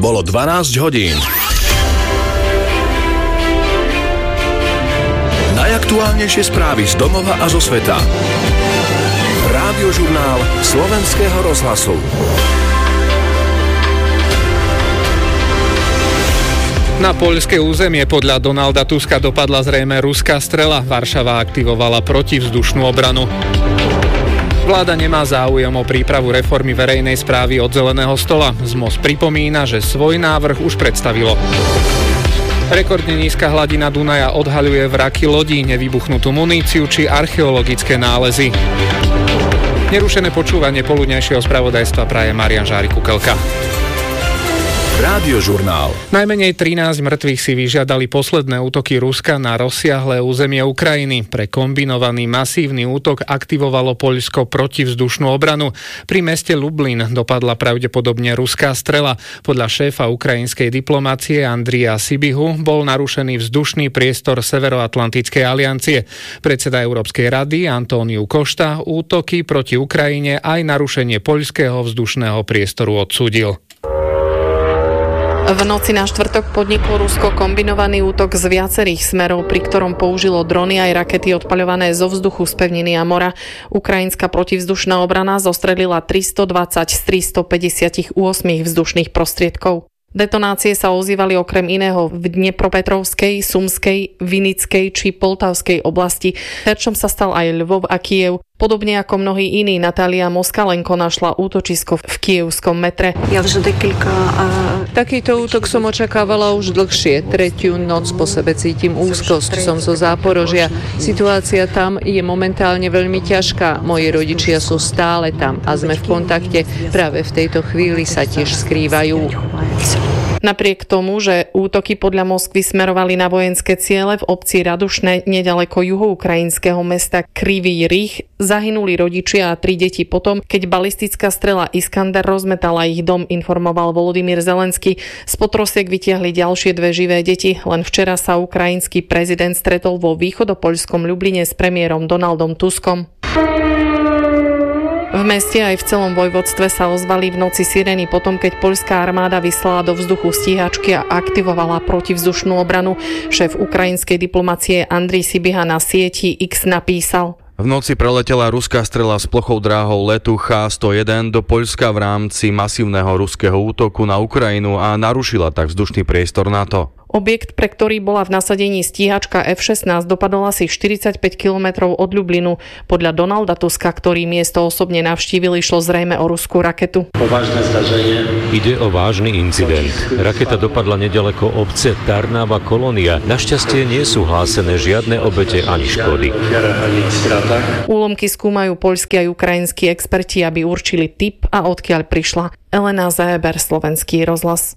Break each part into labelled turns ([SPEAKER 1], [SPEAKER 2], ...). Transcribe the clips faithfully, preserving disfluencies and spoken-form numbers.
[SPEAKER 1] Bolo dvanásť hodín. Najaktuálnejšie správy z domova a zo sveta. Rádiožurnál Slovenského rozhlasu.
[SPEAKER 2] Na poľské územie podľa Donalda Tuska dopadla zrejme ruská strela. Varšava aktivovala protivzdušnú obranu. Vláda nemá záujem o prípravu reformy verejnej správy od zeleného stola. zet em o es pripomína, že svoj návrh už predstavilo. Rekordne nízka hladina Dunaja odhaľuje vraky lodí, nevybuchnutú muníciu či archeologické nálezy. Nerušené počúvanie poludňajšieho spravodajstva praje Marian Žárik-Kukelka.
[SPEAKER 1] Rádiožurnál.
[SPEAKER 2] Najmenej trinásť mŕtvych si vyžiadali posledné útoky Ruska na rozsiahle územie Ukrajiny. Pre kombinovaný masívny útok aktivovalo Poľsko protivzdušnú obranu. Pri meste Lublin dopadla pravdepodobne ruská strela. Podľa šéfa ukrajinskej diplomácie Andrija Sibihu bol narušený vzdušný priestor Severoatlantickej aliancie. Predseda Európskej rady Antóniu Košta útoky proti Ukrajine aj narušenie poľského vzdušného priestoru odsúdil.
[SPEAKER 3] V noci na štvrtok podniklo Rusko kombinovaný útok z viacerých smerov, pri ktorom použilo drony aj rakety odpaľované zo vzduchu z pevniny a mora. Ukrajinská protivzdušná obrana zostrelila tristodvadsať z tristopäťdesiatosem vzdušných prostriedkov. Detonácie sa ozývali okrem iného v Dnepropetrovskej, Sumskej, Vinickej či Poltavskej oblasti. Terčom sa stal aj Lvov a Kyjev. Podobne ako mnohí iní, Natália Moskalenko našla útočisko v kyjevskom metre.
[SPEAKER 4] Ja už dekilka, a...
[SPEAKER 5] Takýto útok som očakávala už dlhšie. Tretiu noc po sebe cítim úzkosť. Som zo Záporožia. Situácia tam je momentálne veľmi ťažká. Moji rodičia sú stále tam a sme v kontakte. Práve v tejto chvíli sa tiež skrývajú.
[SPEAKER 3] Napriek tomu, že útoky podľa Moskvy smerovali na vojenské ciele, v obci Radušne nedaleko juhoukrajinského mesta Krivý Rih zahynuli rodičia a tri deti potom, keď balistická strela Iskander rozmetala ich dom, informoval Volodymyr Zelenský. Z potrosiek vytiahli ďalšie dve živé deti. Len včera sa ukrajinský prezident stretol vo východopoľskom Ľubline s premiérom Donaldom Tuskom. V meste aj v celom vojvodstve sa ozvali v noci sirény potom, keď poľská armáda vyslala do vzduchu stíhačky a aktivovala protivzdušnú obranu. Šéf ukrajinskej diplomacie Andrij Sibiha na sieti X napísal:
[SPEAKER 6] V noci preletela ruská strela s plochou dráhou letu há sto jeden do Poľska v rámci masívneho ruského útoku na Ukrajinu a narušila tak vzdušný priestor NATO.
[SPEAKER 3] Objekt, pre ktorý bola v nasadení stíhačka ef šestnásť, dopadol asi štyridsaťpäť kilometrov od Lublinu. Podľa Donalda Tuska, ktorý miesto osobne navštívil, išlo zrejme o ruskú raketu.
[SPEAKER 7] Ide o vážny incident. Raketa dopadla nedaleko obce Tarnava Kolónia. Našťastie nie sú hlásené žiadne obete ani škody.
[SPEAKER 3] Úlomky skúmajú poľskí aj ukrajinskí experti, aby určili typ a odkiaľ prišla. Elena Zaeber, Slovenský rozhlas.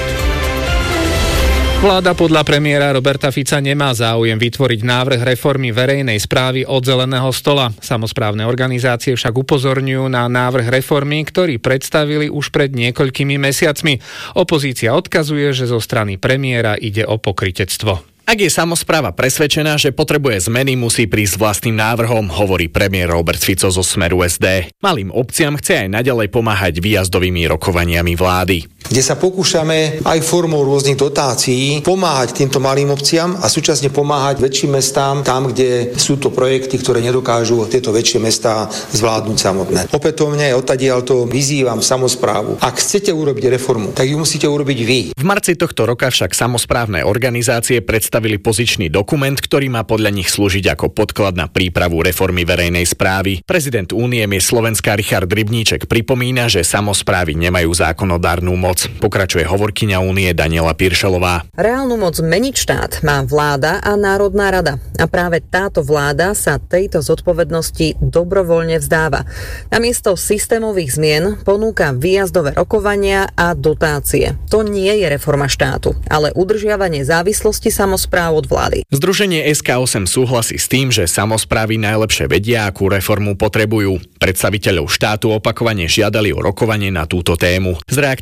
[SPEAKER 2] Vláda podľa premiéra Roberta Fica nemá záujem vytvoriť návrh reformy verejnej správy od zeleného stola. Samosprávne organizácie však upozorňujú na návrh reformy, ktorý predstavili už pred niekoľkými mesiacmi. Opozícia odkazuje, že zo strany premiéra ide o pokrytectvo.
[SPEAKER 8] Ak je samospráva presvedčená, že potrebuje zmeny, musí prísť s vlastným návrhom, hovorí premiér Robert Fico zo Smeru es dé. Malým obciam chce aj naďalej pomáhať výjazdovými rokovaniami vlády.
[SPEAKER 9] Kde sa pokúšame aj formou rôznych dotácií pomáhať týmto malým obciam a súčasne pomáhať väčším mestám tam, kde sú to projekty, ktoré nedokážu tieto väčšie mestá zvládnuť samotné. Opätovne odtiaľto vyzývam samosprávu. Ak chcete urobiť reformu, tak ju musíte urobiť vy.
[SPEAKER 8] V marci tohto roka však samosprávne organizácie predstavili pozičný dokument, ktorý má podľa nich slúžiť ako podklad na prípravu reformy verejnej správy. Prezident Únie miest Slovenska Richard Rybníček pripomína, že samosprávy nemajú zákonodárnu moc. Pokračuje hovorkyňa Únie Daniela Piršelová.
[SPEAKER 5] Reálnu moc meniť štát má vláda a Národná rada. A práve táto vláda sa tejto zodpovednosti dobrovoľne vzdáva. Namiesto systémových zmien ponúka výjazdové rokovania a dotácie. To nie je reforma štátu, ale udržiavanie závislosti samospráv od vlády.
[SPEAKER 8] Združenie es ká osem súhlasí s tým, že samosprávy najlepšie vedia, akú reformu potrebujú. Predstaviteľov štátu opakovane žiadali o rokovanie na túto tému. Z reakcie predsedu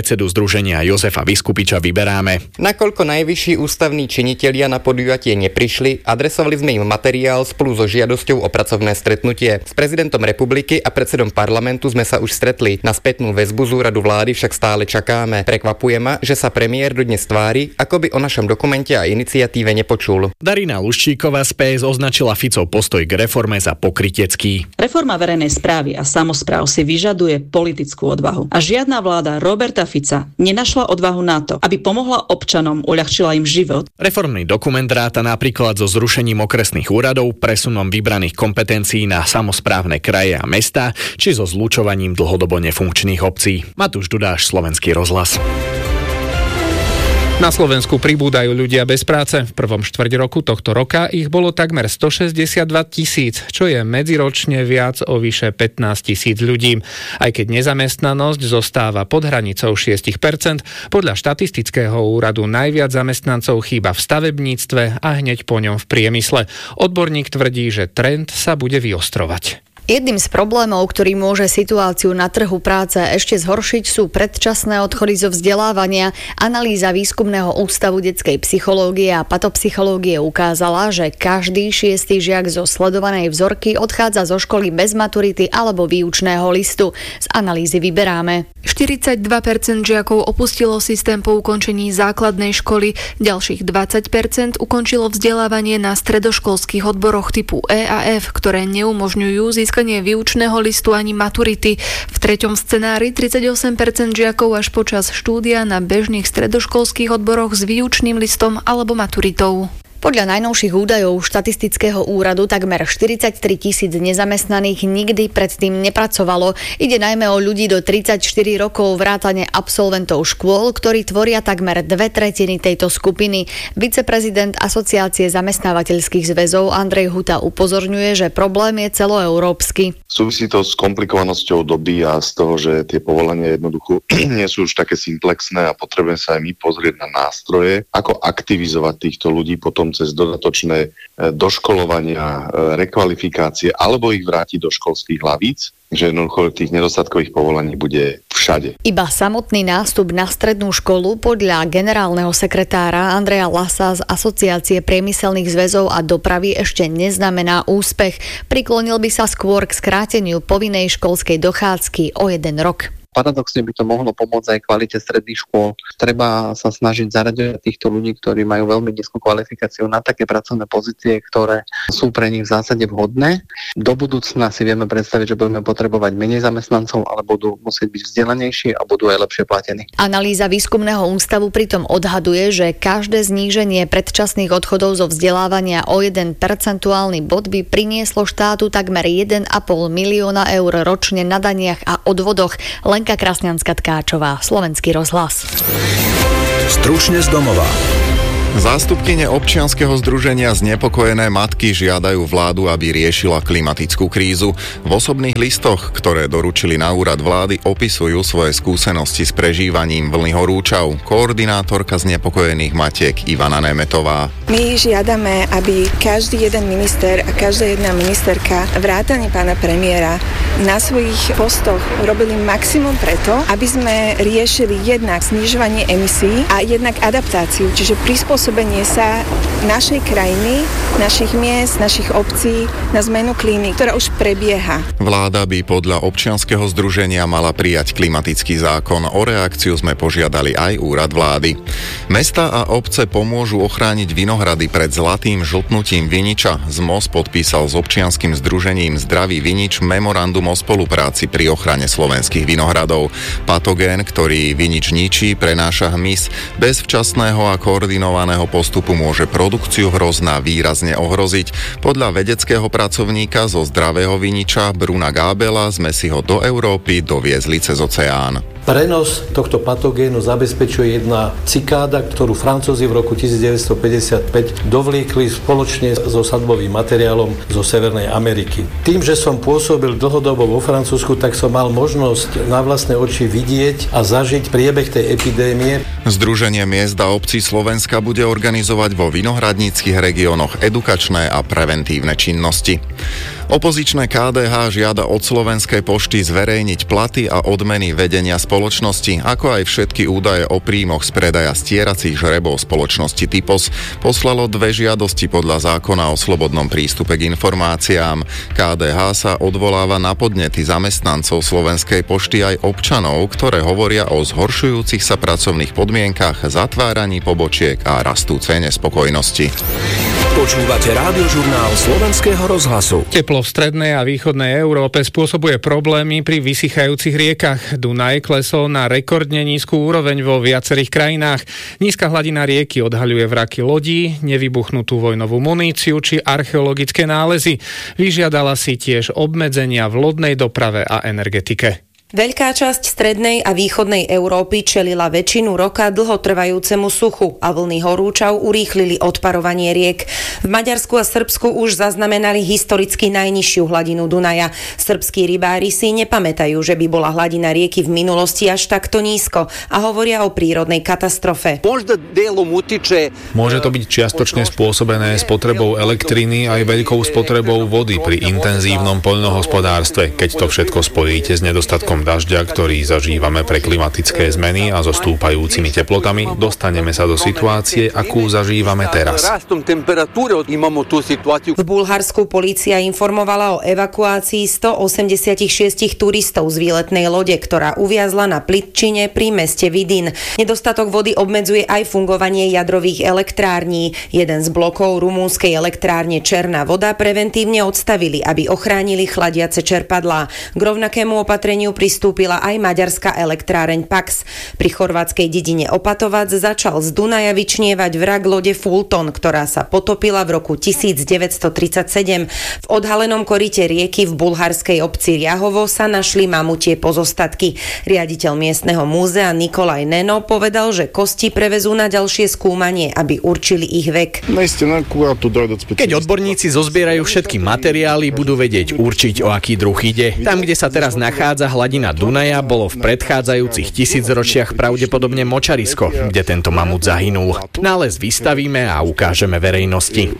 [SPEAKER 8] predsedu združenia Jozefa Viskupiča vyberáme.
[SPEAKER 4] Nakoľko najvyšší ústavní činitelia na podujatie neprišli, adresovali sme im materiál spolu so žiadosťou o pracovné stretnutie. S prezidentom republiky a predsedom parlamentu sme sa už stretli. Na spätnú väzbu z úradu vlády však stále čakáme. Prekvapuje ma, že sa premiér dodnes tvári, ako by o našom dokumente a iniciatíve nepočul.
[SPEAKER 8] Darina Luščíková z pé es označila Ficov postoj k reforme za pokrytecký.
[SPEAKER 10] Reforma verejnej správy a samospráv si vyžaduje politickú odvahu. A žiadna vláda Roberta Fica nenašla odvahu na to, aby pomohla občanom, uľahčila im život.
[SPEAKER 8] Reformný dokument ráta napríklad so zrušením okresných úradov, presunom vybraných kompetencií na samosprávne kraje a mestá, či so zlučovaním dlhodobo nefunkčných obcí. Matúš Dudáš, Slovenský rozhlas.
[SPEAKER 2] Na Slovensku pribúdajú ľudia bez práce. V prvom štvrť roku tohto roka ich bolo takmer stošesťdesiatdva tisíc, čo je medziročne viac o vyše pätnásť tisíc ľudí. Aj keď nezamestnanosť zostáva pod hranicou šesť percent, podľa štatistického úradu najviac zamestnancov chýba v stavebníctve a hneď po ňom v priemysle. Odborník tvrdí, že trend sa bude vyostrovať.
[SPEAKER 11] Jedným z problémov, ktorý môže situáciu na trhu práce ešte zhoršiť, sú predčasné odchody zo vzdelávania. Analýza Výskumného ústavu detskej psychológie a patopsychológie ukázala, že každý šiestý žiak zo sledovanej vzorky odchádza zo školy bez maturity alebo výučného listu. Z analýzy vyberáme.
[SPEAKER 12] štyridsaťdva percent žiakov opustilo systém po ukončení základnej školy, ďalších dvadsať percent ukončilo vzdelávanie na stredoškolských odboroch typu é a ef, ktoré neumožňujú získať výučného listu ani maturity. V treťom scenári tridsaťosem percent žiakov až počas štúdia na bežných stredoškolských odboroch s výučným listom alebo maturitou.
[SPEAKER 11] Podľa najnovších údajov štatistického úradu takmer štyridsaťtri tisíc nezamestnaných nikdy predtým nepracovalo. Ide najmä o ľudí do tridsaťštyri rokov vrátane absolventov škôl, ktorí tvoria takmer dve tretiny tejto skupiny. Viceprezident Asociácie zamestnávateľských zväzov Andrej Huta upozorňuje, že problém je celoeurópsky.
[SPEAKER 13] Súvisí to s komplikovanosťou doby a z toho, že tie povolania jednoducho nie sú už také simplexné a potrebujeme sa aj my pozrieť na nástroje, ako aktivizovať týchto ľudí potom cez dodatočné doškolovania, rekvalifikácie alebo ich vrátiť do školských hlavíc, že jednoducho tých nedostatkových povolaní bude všade.
[SPEAKER 11] Iba samotný nástup na strednú školu podľa generálneho sekretára Andreja Lasa z Asociácie priemyselných zväzov a dopravy ešte neznamená úspech. Priklonil by sa skôr k skráteniu povinnej školskej dochádzky o jeden rok.
[SPEAKER 14] Paradoxne by to mohlo pomôcť aj kvalite stredných škôl. Treba sa snažiť zaraďovať týchto ľudí, ktorí majú veľmi nízku kvalifikáciu, na také pracovné pozície, ktoré sú pre nich v zásade vhodné. Do budúcna si vieme predstaviť, že budeme potrebovať menej zamestnancov, ale budú musieť byť vzdelanejší a budú aj lepšie platení.
[SPEAKER 11] Analýza Výskumného ústavu pritom odhaduje, že každé zníženie predčasných odchodov zo vzdelávania o jeden percentuálny bod by prinieslo štátu takmer jeden a pol milióna eur ročne na daniach a odvodoch. Lenka Krasňanská-Tkáčová, Slovenský rozhlas.
[SPEAKER 1] Stručne z domova. Zástupkyne občianskeho združenia Znepokojené matky žiadajú vládu, aby riešila klimatickú krízu. V osobných listoch, ktoré doručili na úrad vlády, opisujú svoje skúsenosti s prežívaním vlny horúčav. Koordinátorka Znepokojených matiek Ivana Nemetová.
[SPEAKER 15] My žiadame, aby každý jeden minister a každá jedna ministerka, vrátane pána premiéra, na svojich postoch robili maximum preto, aby sme riešili jednak znižovanie emisí a jednak adaptáciu, čiže prispôsobenie sa našej krajiny, našich miest, našich obcí na zmenu klímy, ktorá už prebieha.
[SPEAKER 1] Vláda by podľa občianskeho združenia mala prijať klimatický zákon. O reakciu sme požiadali aj úrad vlády. Mestá a obce pomôžu ochrániť vinohrady pred zlatým žltnutím viniča. zet em o es podpísal s občianskym združením Zdravý vinič memorandum o spolupráci pri ochrane slovenských vinohradov. Patogén, ktorý vinič ničí, prenáša hmyz. Bez včasného a koordinovaného postupu môže produkciu hrozna výrazne ohroziť. Podľa vedeckého pracovníka zo Zdravého viniča Bruna Gábela sme si ho do Európy doviezli cez oceán.
[SPEAKER 16] Prenos tohto patogénu zabezpečuje jedna cikáda, ktorú Francúzi v roku devätnásťstopäťdesiatpäť dovliekli spoločne so sadbovým materiálom zo Severnej Ameriky. Tým, že som pôsobil dlhodobo vo Francúzsku, tak som mal možnosť na vlastné oči vidieť a zažiť priebeh tej epidémie.
[SPEAKER 1] Združenie miest a obcí Slovenska bude organizovať vo vinohradníckych regiónoch edukačné a preventívne činnosti. Opozičné ká dé há žiada od Slovenskej pošty zverejniť platy a odmeny vedenia spoločnosti, ako aj všetky údaje o príjmoch z predaja stieracích žrebov spoločnosti Typos. Poslalo dve žiadosti podľa zákona o slobodnom prístupe k informáciám. ká dé há sa odvoláva na podnety zamestnancov Slovenskej pošty aj občanov, ktoré hovoria o zhoršujúcich sa pracovných podmienkach, zatváraní pobočiek a rastúcej nespokojnosti.
[SPEAKER 17] Počúvate Rádiožurnál Slovenského rozhlasu.
[SPEAKER 2] Teplo v strednej a východnej Európe spôsobuje problémy pri vysychajúcich riekach. Dunaj klesol na rekordne nízku úroveň vo viacerých krajinách. Nízka hladina rieky odhaľuje vraky lodí, nevybuchnutú vojnovú muníciu či archeologické nálezy. Vyžiadala si tiež obmedzenia v lodnej doprave a energetike.
[SPEAKER 18] Veľká časť strednej a východnej Európy čelila väčšinu roka dlhotrvajúcemu suchu a vlny horúčav urýchlili odparovanie riek. V Maďarsku a Srbsku už zaznamenali historicky najnižšiu hladinu Dunaja. Srbskí rybári si nepamätajú, že by bola hladina rieky v minulosti až takto nízko a hovoria o prírodnej katastrofe.
[SPEAKER 19] Môže to byť čiastočne spôsobené spotrebou elektriny aj veľkou spotrebou vody pri intenzívnom poľnohospodárstve. Keď to všetko spojíte s nedostatkom dažďa, ktorý zažívame pre klimatické zmeny a so stúpajúcimi teplotami, dostaneme sa do situácie, akú zažívame teraz.
[SPEAKER 18] V Bulharsku polícia informovala o evakuácii stoosemdesiatšesť turistov z výletnej lode, ktorá uviazla na Plitčine pri meste Vidin. Nedostatok vody obmedzuje aj fungovanie jadrových elektrární. Jeden z blokov rumúnskej elektrárne Černá voda preventívne odstavili, aby ochránili chladiace čerpadlá. K rovnakému opatreniu pristúpila aj maďarská elektráreň Pax. Pri chorvátskej dedine Opatovac začal z Dunaja vyčnievať vrak lode Fulton, ktorá sa potopila v roku devätnásťtridsaťsedem. V odhalenom koryte rieky v bulharskej obci Riahovo sa našli mamutie pozostatky. Riaditeľ miestneho múzea Nikolaj Neno povedal, že kosti prevezú na ďalšie skúmanie, aby určili ich vek.
[SPEAKER 8] Keď odborníci zozbierajú všetky materiály, budú vedieť určiť, o aký druh ide. Tam, kde sa teraz nachádza hladina Dunaja, bolo v predchádzajúcich tisícročiach pravdepodobne močarisko, kde tento mamut zahynul. Nález vystavíme a ukážeme verejnosti.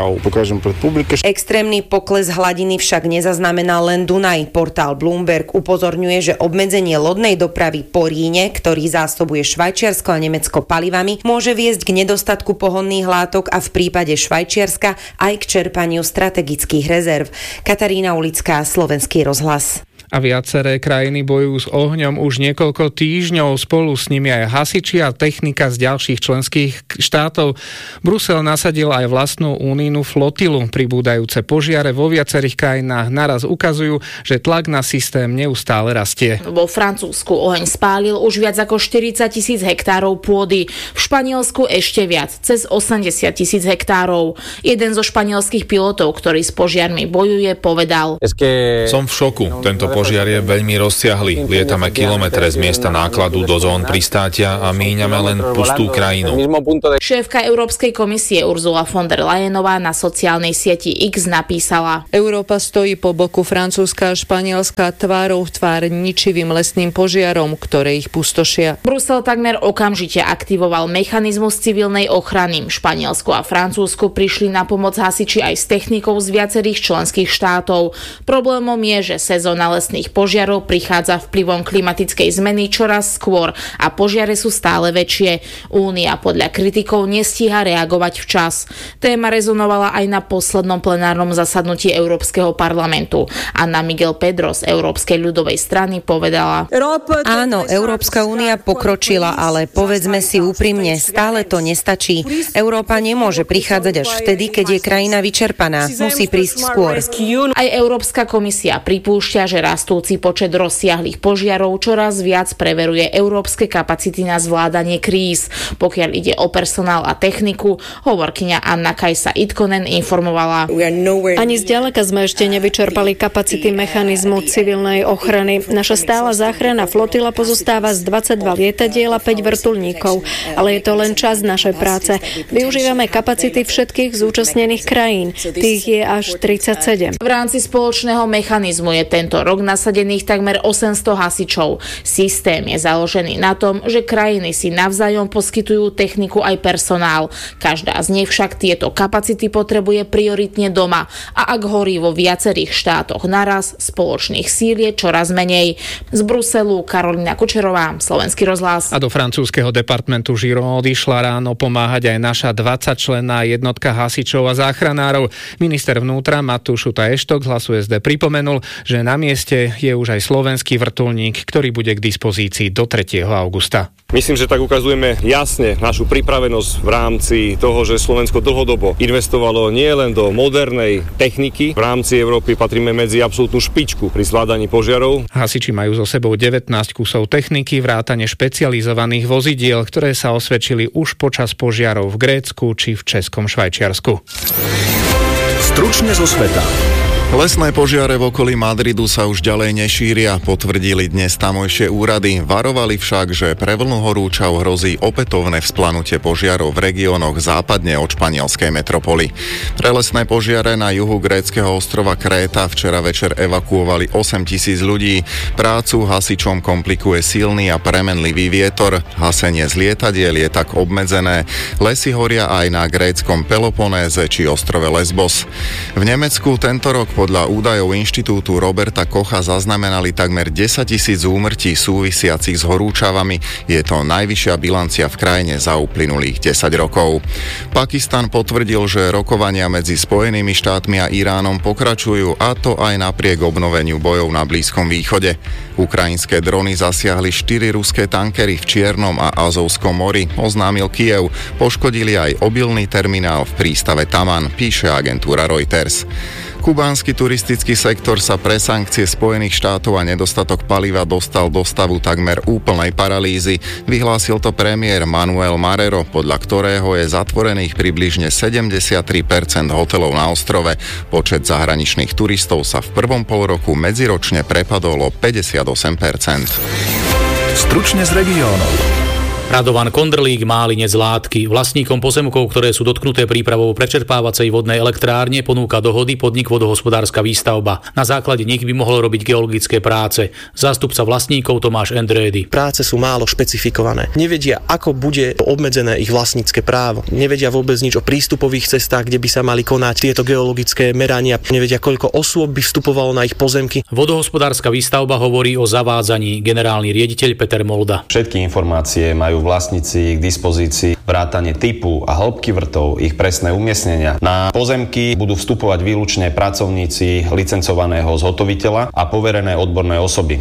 [SPEAKER 18] Extrémny pokles hladiny však nezaznamenal len Dunaj. Portál Bloomberg upozorňuje, že obmedzenie lodnej dopravy po Ríne, ktorý zásobuje Švajčiarsko a Nemecko palivami, môže viesť k nedostatku pohonných látok a v prípade Švajčiarska aj k čerpaniu strategických rezerv. Katarína Ulická, Slovenský rozhlas.
[SPEAKER 2] A viaceré krajiny bojujú s ohňom už niekoľko týždňov, spolu s nimi aj hasiči a technika z ďalších členských štátov. Brusel nasadil aj vlastnú únijnú flotilu. Pribúdajúce požiare vo viacerých krajinách naraz ukazujú, že tlak na systém neustále rastie.
[SPEAKER 20] Vo Francúzsku oheň spálil už viac ako štyridsať tisíc hektárov pôdy. V Španielsku ešte viac, cez osemdesiat tisíc hektárov. Jeden zo španielských pilotov, ktorý s požiarmi bojuje, povedal:
[SPEAKER 19] Som v šoku. Tento požiar je veľmi rozsiahly. Lietame kilometre z miesta nákladu do zón pristátia a míňame len pustú krajinu.
[SPEAKER 20] Šéfka Európskej komisie Ursula von der Leyenová na sociálnej sieti X napísala:
[SPEAKER 21] Európa stojí po boku Francúzska a Španielska tvárou v tvár ničivým lesným požiarom, ktoré ich pustošia.
[SPEAKER 20] Brusel takmer okamžite aktivoval mechanizmus civilnej ochrany. Španielsku a Francúzsku prišli na pomoc hasiči aj s technikou z viacerých členských štátov. Problémom je, že sezóna lesných požiarov prichádza vplyvom klimatickej zmeny čoraz skôr a požiare sú stále väčšie. Únia podľa kritikov nestíha reagovať včas. Téma rezonovala aj na poslednom plenárnom zasadnutí Európskeho parlamentu. Anna Miguel Pedro z Európskej ľudovej strany povedala:
[SPEAKER 18] Áno, Európska únia pokročila, ale povedzme si úprimne, stále to nestačí. Európa nemôže prichádzať až vtedy, keď je krajina vyčerpaná. Musí prísť skôr.
[SPEAKER 20] Aj Európska komisia pripúšťa, že rastúci počet rozsiahlych požiarov čoraz viac preveruje európske kapacity na zvládanie kríz. Pokiaľ ide o personál a techniku, hovorkyňa Anna Kajsa Itkonen informovala:
[SPEAKER 22] Ani zďaleka sme ešte nevyčerpali kapacity mechanizmu civilnej ochrany. Naša stála záchranná flotila pozostáva z dvadsaťdva lietadiel a päť vrtuľníkov, ale je to len časť našej práce. Využívame kapacity všetkých zúčastnených krajín. Tých je až tridsaťsedem.
[SPEAKER 20] V rámci spoločného mechanizmu je tento rok útok nasadených takmer osemsto hasičov. Systém je založený na tom, že krajiny si navzájom poskytujú techniku aj personál. Každá z nich však tieto kapacity potrebuje prioritne doma a ak horí vo viacerých štátoch naraz, spoločných síl je čoraz menej. Z Bruselu Karolina Kučerová, Slovenský rozhlas.
[SPEAKER 2] A do francúzskeho departmentu Giron odišla ráno pomáhať aj naša dvadsaťčlenná jednotka hasičov a záchranárov. Minister vnútra Matúš Šuta Eštok z hlasu es dé pripomenul, že na mieste je už aj slovenský vrtuľník, ktorý bude k dispozícii do tretieho augusta.
[SPEAKER 6] Myslím, že tak ukazujeme jasne našu pripravenosť v rámci toho, že Slovensko dlhodobo investovalo nielen do modernej techniky. V rámci Európy patríme medzi absolútnu špičku pri zvládaní požiarov.
[SPEAKER 2] Hasiči majú so sebou devätnásť kusov techniky, vrátane špecializovaných vozidiel, ktoré sa osvedčili už počas požiarov v Grécku či v Českom Švajčiarsku.
[SPEAKER 17] Stručne zo sveta.
[SPEAKER 1] Lesné požiare v okolí Madridu sa už ďalej nešíria, potvrdili dnes tamojšie úrady. Varovali však, že pre vlnu horúčav hrozí opätovné vzplanutie požiarov v regiónoch západne od španielskej metropoly. Pre lesné požiare na juhu gréckeho ostrova Kréta včera večer evakuovali osem tisíc ľudí. Prácu hasičom komplikuje silný a premenlivý vietor. Hasenie z lietadiel je tak obmedzené. Lesy horia aj na gréckom Peloponéze či ostrove Lesbos. V Nemecku tento rok podľa údajov inštitútu Roberta Kocha zaznamenali takmer desaťtisíc úmrtí súvisiacich s horúčavami. Je to najvyššia bilancia v krajine za uplynulých desať rokov. Pakistan potvrdil, že rokovania medzi Spojenými štátmi a Iránom pokračujú, a to aj napriek obnoveniu bojov na Blízkom východe. Ukrajinské drony zasiahli štyri ruské tankery v Čiernom a Azovskom mori, oznámil Kyjev. Poškodili aj obilný terminál v prístave Taman, píše agentúra Reuters. Kubánsky turistický sektor sa pre sankcie Spojených štátov a nedostatok paliva dostal do stavu takmer úplnej paralýzy. Vyhlásil to premiér Manuel Marrero, podľa ktorého je zatvorených približne sedemdesiattri percent hotelov na ostrove. Počet zahraničných turistov sa v prvom polroku medziročne prepadol o päťdesiatosem percent.
[SPEAKER 17] Stručne z regiónov.
[SPEAKER 7] Radovan Kondrlík, Málinec Látky. Vlastníkom pozemkov, ktoré sú dotknuté prípravou prečerpávacej vodnej elektrárne, ponúka dohody podnik Vodohospodárska výstavba. Na základe nich by mohol robiť geologické práce. Zástupca vlastníkov Tomáš Endrédy.
[SPEAKER 23] Práce sú málo špecifikované. Nevedia, ako bude obmedzené ich vlastnícke právo. Nevedia vôbec nič o prístupových cestách, kde by sa mali konať tieto geologické merania. Nevedia, koľko osôb by vstupovalo na ich pozemky.
[SPEAKER 7] Vodohospodárska výstavba hovorí o zavádzaní. Generálny riaditeľ Peter Molda.
[SPEAKER 24] Všetky informácie majú vlastníci k dispozícii, vrátane typu a hĺbky vrtov, ich presné umiestnenia. Na pozemky budú vstupovať výlučne pracovníci licencovaného zhotoviteľa a poverené odborné osoby.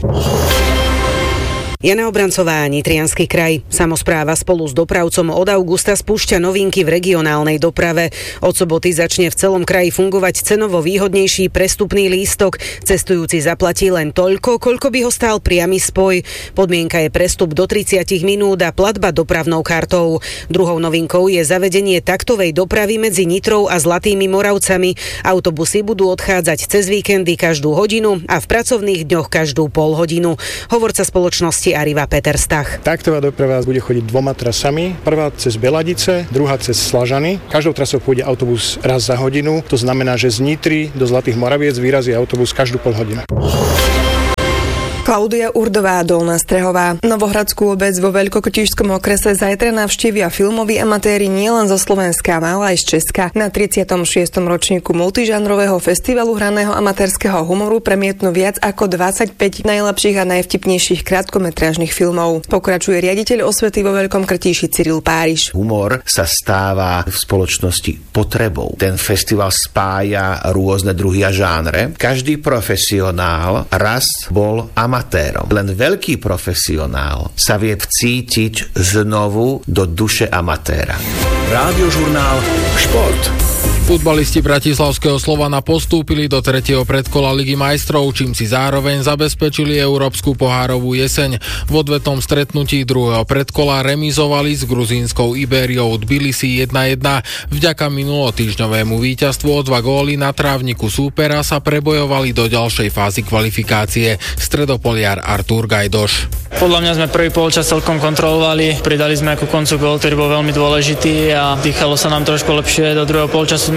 [SPEAKER 25] Jana Obrancová, Nitriansky kraj. Samospráva spolu s dopravcom od augusta spúšťa novinky v regionálnej doprave. Od soboty začne v celom kraji fungovať cenovo výhodnejší prestupný lístok. Cestujúci zaplatí len toľko, koľko by ho stál priamy spoj. Podmienka je prestup do tridsať minút a platba dopravnou kartou. Druhou novinkou je zavedenie taktovej dopravy medzi Nitrou a Zlatými Moravcami. Autobusy budú odchádzať cez víkendy každú hodinu a v pracovných dňoch každú pol hodinu. Hovorca spoločnosti Arriva Peter Stach.
[SPEAKER 26] Taktová doprava bude chodiť dvoma trasami. Prvá cez Beladice, druhá cez Slažany. Každou trasou pôjde autobus raz za hodinu. To znamená, že z Nitry do Zlatých Moraviec vyrazí autobus každú pol hodinu.
[SPEAKER 27] Klaudia Urdová, Dolná Strehová. Novohradskú obec vo Veľkokotíšskom okrese zajtra navštívia filmoví amatéri nielen zo Slovenska, ale aj z Česka. Na tridsiatom šiestom ročníku multižánrového festivalu hraného amatérskeho humoru premietnú viac ako dvadsaťpäť najlepších a najvtipnejších krátkometrážnych filmov. Pokračuje riaditeľ osvety vo Veľkom Krtíši Cyril Páriš.
[SPEAKER 28] Humor sa stáva v spoločnosti potrebou. Ten festival spája rôzne druhy a žánre. Každý profesionál raz bol amatér. Len veľký profesionál sa vie vcítiť znovu do duše amatéra.
[SPEAKER 17] Rádiožurnál Šport.
[SPEAKER 29] Futbalisti bratislavského Slovana postúpili do tretieho predkola Ligy majstrov, čím si zároveň zabezpečili európsku pohárovú jeseň. V odvetnom stretnutí druhého predkola remizovali s gruzínskou Ibériou Tbilisi jedna jedna. Vďaka minulotýždňovému víťazstvu o dva góly na trávniku súpera sa prebojovali do ďalšej fázy kvalifikácie. Stredopoliar Artur Gajdoš.
[SPEAKER 30] Podľa mňa sme prvý polčas celkom kontrolovali, pridali sme ku koncu gól, ktorý bol veľmi dôležitý a dýchalo sa nám trošku lepšie. Do druhého polčasu sme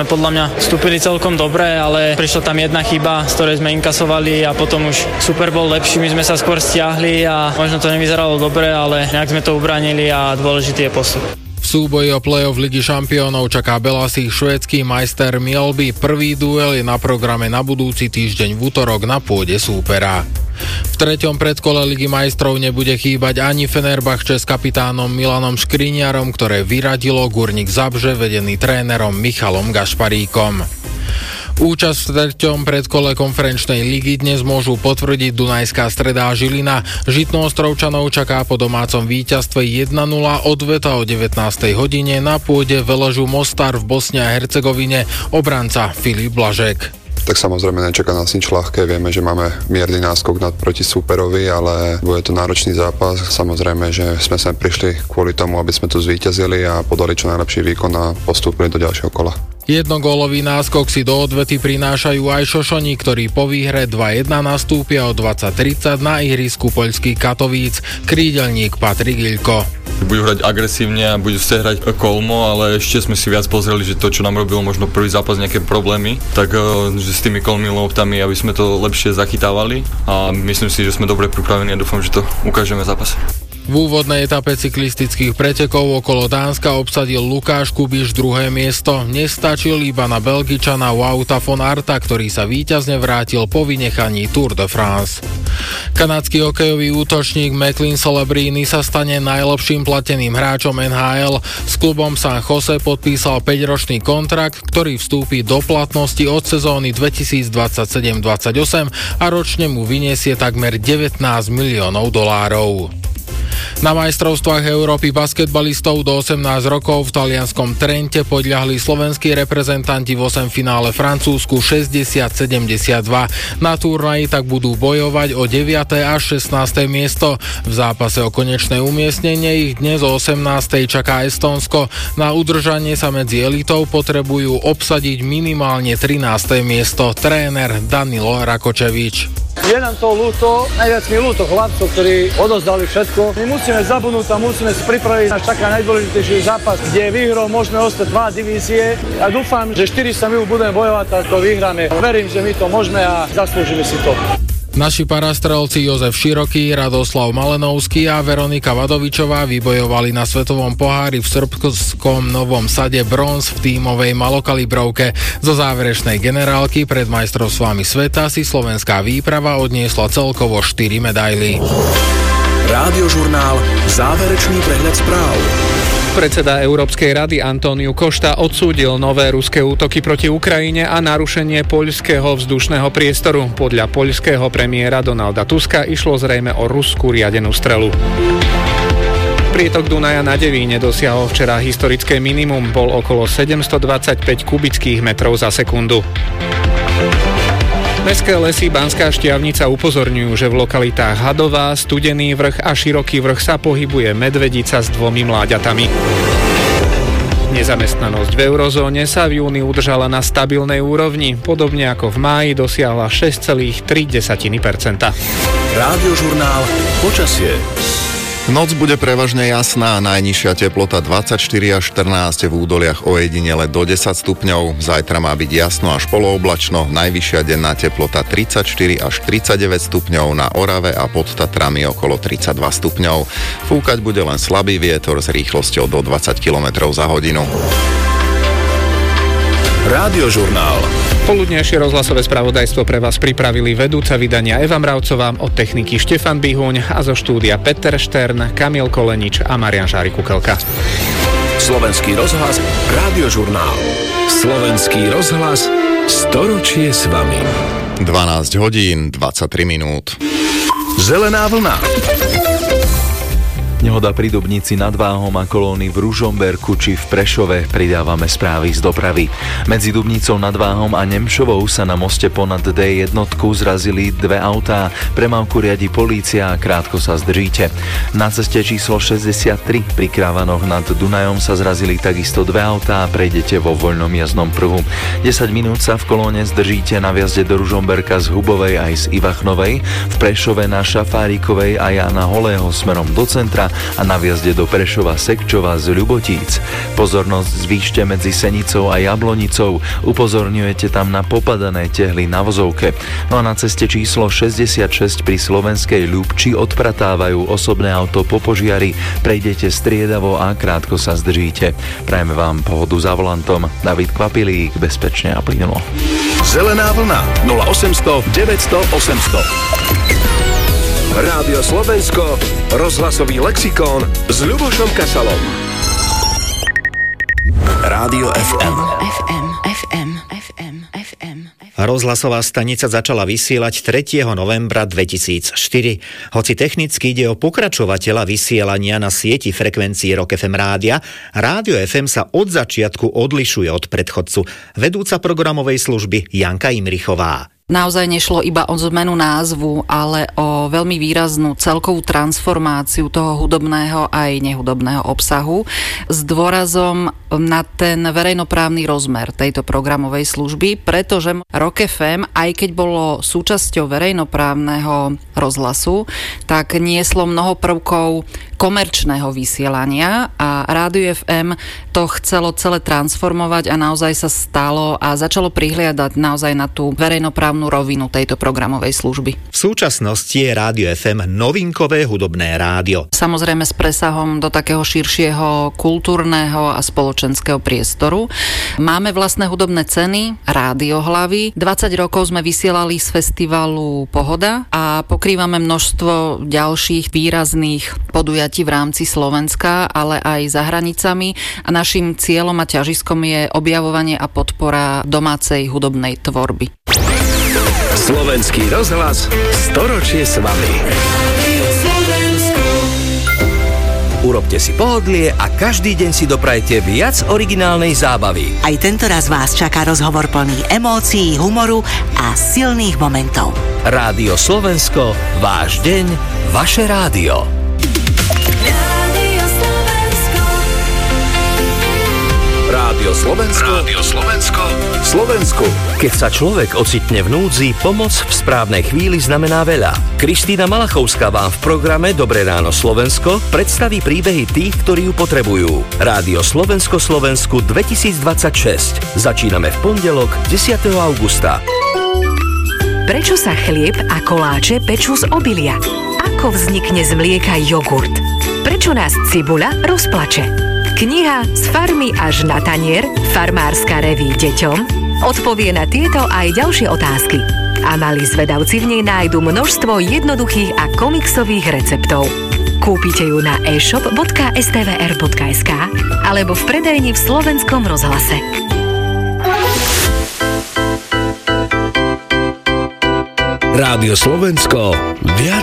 [SPEAKER 30] sme podľa mňa vstúpili celkom dobre, ale prišla tam jedna chyba, z ktorej sme inkasovali a potom už super bol lepší, my sme sa skôr stiahli a možno to nevyzeralo dobre, ale nejak sme to ubránili a dôležitý je postup.
[SPEAKER 29] V súboji o play-off Ligy šampiónov čaká Belasich švédsky majster Mjölby. Prvý duel je na programe na budúci týždeň v utorok na pôde súpera. V treťom predkole Ligy majstrov nebude chýbať ani Fenerbahče s kapitánom Milanom Škriňarom, ktoré vyradilo Gurník Zabrze vedený trénerom Michalom Gašparíkom. Účasť v treťom predkole konferenčnej ligy dnes môžu potvrdiť Dunajská Streda a Žilina. Žitnoostrovčanov čaká po domácom víťazstve jeden nula odveta o devätnástej hodine na pôde Veležu Mostar v Bosne a Hercegovine obranca Filip Blažek.
[SPEAKER 3] Tak samozrejme nečaká nás nič ľahké, vieme, že máme mierny náskok nad proti súperovi, ale bude to náročný zápas. Samozrejme, že sme sem prišli kvôli tomu, aby sme tu zvíťazili a podali čo najlepší výkon a postúpili do ďalšieho kola.
[SPEAKER 29] Jednogólový náskok si do odvety prinášajú aj Šošoni, ktorí po výhre dva jedna nastúpia o dvadsať tridsať na ihrisku poľských Katovíc. Krídelník Patrik Iľko.
[SPEAKER 4] Budú hrať agresívne a budú ste hrať kolmo, ale ešte sme si viac pozreli, že to, čo nám robilo možno prvý zápas nejaké problémy, tak že s tými kolmými loptami, aby sme to lepšie zachytávali a myslím si, že sme dobre pripravení a dúfam, že to ukážeme v zápase.
[SPEAKER 29] V úvodnej etape cyklistických pretekov okolo Dánska obsadil Lukáš Kubiš druhé miesto. Nestačil iba na Belgičana Wouta von Arta, ktorý sa víťazne vrátil po vynechaní Tour de France. Kanadský hokejový útočník Maclean Celebrini sa stane najlepším plateným hráčom en há el. S klubom San Jose podpísal päťročný kontrakt, ktorý vstúpi do platnosti od sezóny dvetisícdvadsaťsedem dvadsaťosem a ročne mu vyniesie takmer devätnásť miliónov dolárov. Na majstrovstvách Európy basketbalistov do osemnásť rokov v talianskom Trente podľahli slovenskí reprezentanti v osemfinále Francúzsku šesťdesiat sedemdesiatdva. Na turnaji tak budú bojovať o deviate až šestnáste miesto. V zápase o konečné umiestnenie ich dnes o osemnástej čaká Estónsko. Na udržanie sa medzi elitou potrebujú obsadiť minimálne trináste miesto. Tréner Danilo Rakočevič.
[SPEAKER 5] Je nám to ľúto, najviac mi ľúto chlapcov, ktorí odozdali všetko. My musíme zabudnúť a musíme si pripraviť náš taká najdôležitejší zápas, kde výhrou môžeme ostať dva divízie. Ja dúfam, že štyri sa my budeme bojovať a to vyhráme. Verím, že my to môžeme a zaslúžime si to.
[SPEAKER 29] Naši parastrelci Jozef Široký, Radoslav Malenovský a Veronika Vadovičová vybojovali na svetovom pohári v srbskom Novom Sade bronz v tímovej malokalibrovke. Zo záverečnej generálky pred majstrovstvami sveta si slovenská výprava odniesla celkovo štyri medaily.
[SPEAKER 17] Rádiožurnál Záverečný prehľad správ.
[SPEAKER 2] Predseda Európskej rady Antóniu Košta odsúdil nové ruské útoky proti Ukrajine a narušenie poľského vzdušného priestoru. Podľa poľského premiéra Donalda Tuska išlo zrejme o ruskú riadenú strelu. Prietok Dunaja na Devíne dosiahol včera historické minimum, bol okolo sedemstodvadsaťpäť kubických metrov za sekundu. Mestské lesy Banská Štiavnica upozorňujú, že v lokalitách Hadová, Studený vrch a Široký vrch sa pohybuje medvedica s dvomi mláďatami. Nezamestnanosť v eurozóne sa v júni udržala na stabilnej úrovni, podobne ako v máji dosiahla šesť celá tri percenta.
[SPEAKER 17] Rádiožurnál Počasie.
[SPEAKER 1] Noc bude prevažne jasná a najnižšia teplota dvadsaťštyri až štrnásť, v údoliach ojedinele do desať stupňov. Zajtra má byť jasno až polooblačno, najvyššia denná teplota tridsaťštyri až tridsaťdeväť stupňov, na Orave a pod Tatrami okolo tridsaťdva stupňov. Fúkať bude len slabý vietor s rýchlosťou do dvadsať kilometrov za hodinu.
[SPEAKER 17] Rádiožurnál.
[SPEAKER 2] Poludnejšie rozhlasové spravodajstvo pre vás pripravili vedúca vydania Eva Mravcová, od techniky Štefan Bihuň a zo štúdia Peter Štern, Kamil Kolenič a Marian Žári-Kukelka.
[SPEAKER 17] Slovenský rozhlas, Rádiožurnál. Slovenský rozhlas, storočie s vami.
[SPEAKER 1] dvanásť hodín, dvadsaťtri minút.
[SPEAKER 17] Zelená vlna.
[SPEAKER 9] Nehoda pri Dubnici nad Váhom a kolóny v Ružomberku či v Prešove. Pridávame správy z dopravy. Medzi Dubnicou nad Váhom a Nemšovou sa na moste ponad dé jedna zrazili dve autá. Premávku riadi polícia a krátko sa zdržíte. Na ceste číslo šesťdesiattri pri Krávanoch nad Dunajom sa zrazili takisto dve autá a prejdete vo voľnom jazdnom pruhu. desať minút sa v kolóne zdržíte na vjazde do Ružomberka z Hubovej aj z Ivachnovej, v Prešove na Šafárikovej a Jána Holého smerom do centra a na výjazde do Prešova, Sekčova z Ľubotíc. Pozornosť zvýšte medzi Senicou a Jablonicou. Upozorňujete tam na popadané tehly na vozovke. No a na ceste číslo šesťdesiatšesť pri Slovenskej Ľubči odpratávajú osobné auto po požiari. Prejdete striedavo a krátko sa zdržíte. Prajeme vám pohodu za volantom. David Kvapilík, bezpečne a plynulo.
[SPEAKER 17] Zelená vlna nula osemsto deväťsto osemsto. Rádio Slovensko, rozhlasový lexikón s Ľubošom Kasalom. Rádio ef em.
[SPEAKER 8] ef em, ef em, ef em, ef em. Rozhlasová stanica začala vysielať tretieho novembra dvetisícštyri. Hoci technicky ide o pokračovateľa vysielania na sieti frekvencií Rock ef em rádia, Rádio ef em sa od začiatku odlišuje od predchodcu. Vedúca programovej služby Janka Imrichová.
[SPEAKER 10] Naozaj nešlo iba o zmenu názvu, ale o veľmi výraznú celkovú transformáciu toho hudobného aj nehudobného obsahu s dôrazom na ten verejnoprávny rozmer tejto programovej služby, pretože Rock ef em, aj keď bolo súčasťou verejnoprávneho rozhlasu, tak nieslo mnoho prvkov komerčného vysielania a Rádio ef em to chcelo celé transformovať a naozaj sa stalo a začalo prihliadať naozaj na tú verejnoprávnu rovinu tejto programovej služby.
[SPEAKER 8] V súčasnosti je Rádio ef em novinkové hudobné rádio.
[SPEAKER 10] Samozrejme s presahom do takého širšieho kultúrneho a spoločenského priestoru. Máme vlastné hudobné ceny, Rádiohlavy. dvadsať rokov sme vysielali z festivalu Pohoda a pokrývame množstvo ďalších výrazných podujatí v rámci Slovenska, ale aj za hranicami a našim cieľom a ťažiskom je objavovanie a podpora domácej hudobnej tvorby.
[SPEAKER 17] Slovenský rozhlas, storočie s vami. Urobte si pohodlie a každý deň si doprajte viac originálnej zábavy.
[SPEAKER 11] Aj tento raz vás čaká rozhovor plný emócií, humoru a silných momentov.
[SPEAKER 17] Rádio Slovensko, váš deň, vaše rádio. Rádio Slovensko. Rádio Slovensko. Slovensku. Keď sa človek ocitne v núdzi, pomoc v správnej chvíli znamená veľa. Kristína Malachovská vám v programe Dobré ráno Slovensko predstaví príbehy tých, ktorí ju potrebujú. Rádio Slovensko Slovensku dvetisícdvadsaťšesť. Začíname v pondelok desiateho augusta.
[SPEAKER 12] Prečo sa chlieb a koláče pečú z obilia? Ako vznikne z mlieka jogurt? Prečo nás cibuľa rozplače? Kniha Z farmy až na tanier, farmárska reví deťom, odpovie na tieto aj ďalšie otázky. A malí zvedavci v nej nájdu množstvo jednoduchých a komiksových receptov. Kúpite ju na e shop bodka es té vé er bodka es ká alebo v predajni v Slovenskom rozhlase.
[SPEAKER 17] Rádio Slovensko, viac